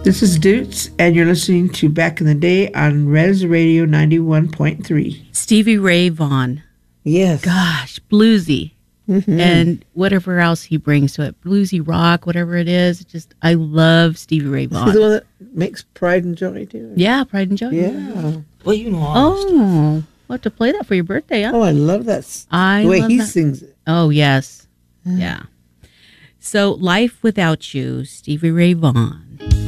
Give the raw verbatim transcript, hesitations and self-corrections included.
This is Dutes, and you're listening to Back in the Day on Res Radio ninety-one point three. Stevie Ray Vaughan. Yes. Gosh, bluesy. Mm-hmm. And whatever else he brings to it, bluesy rock, whatever it is. Just, I love Stevie Ray Vaughan. He's the one that makes Pride and Joy, too. Yeah, Pride and Joy. Yeah. Well, you know all this stuff. Oh, we'll have to play that for your birthday, huh? Oh, I love that. I the way love he that. sings it. Oh, yes. Yeah. So, Life Without You, Stevie Ray Vaughan.